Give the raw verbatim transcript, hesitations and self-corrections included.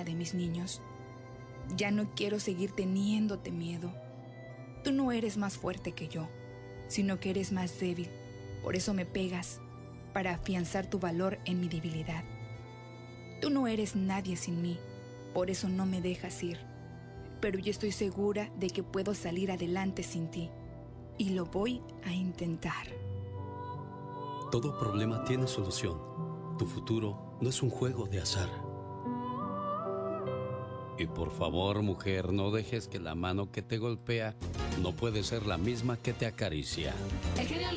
de mis niños. Ya no quiero seguir teniéndote miedo. Tú no eres más fuerte que yo, sino que eres más débil. Por eso me pegas, para afianzar tu valor en mi debilidad. Tú no eres nadie sin mí, por eso no me dejas ir. Pero yo estoy segura de que puedo salir adelante sin ti, y lo voy a intentar. Todo problema tiene solución. Tu futuro no es un juego de azar. Y por favor, mujer, no dejes que la mano que te golpea no puede ser la misma que te acaricia. El genio